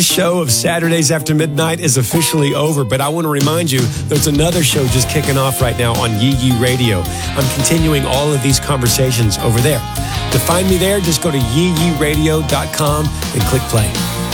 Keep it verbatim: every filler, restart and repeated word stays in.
Show of Saturdays After Midnight is officially over, but I want to remind you there's another show just kicking off right now on Yee Yee Radio. I'm continuing all of these conversations over there. To find me there, just go to yee yee radio dot com and click play.